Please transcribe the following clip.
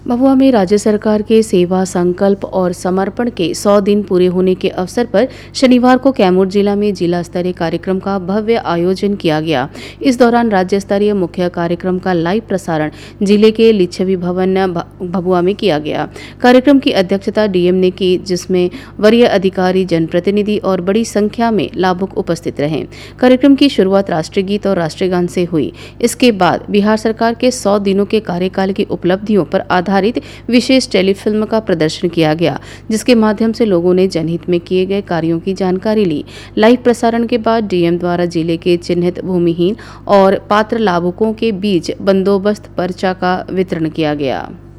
भभुआ में राज्य सरकार के सेवा संकल्प और समर्पण के 100 दिन पूरे होने के अवसर पर शनिवार को कैमूर जिला में जिला स्तरीय कार्यक्रम का भव्य आयोजन किया गया। इस दौरान राज्य स्तरीय मुख्य कार्यक्रम का लाइव प्रसारण जिले के लिच्छवी भवन भभुआ में किया गया। कार्यक्रम की अध्यक्षता डीएम ने की, जिसमें वरीय अधिकारी, जनप्रतिनिधि और बड़ी संख्या में लाभुक उपस्थित रहे। कार्यक्रम की शुरुआत राष्ट्रीय गीत और राष्ट्रीय गान से हुई। इसके बाद बिहार सरकार के 100 दिनों के कार्यकाल की उपलब्धियों पर आधारित विशेष टेलीफिल्म का प्रदर्शन किया गया, जिसके माध्यम से लोगों ने जनहित में किए गए कार्यों की जानकारी ली। लाइव प्रसारण के बाद डीएम द्वारा जिले के चिन्हित भूमिहीन और पात्र लाभुकों के बीच बंदोबस्त पर्चा का वितरण किया गया।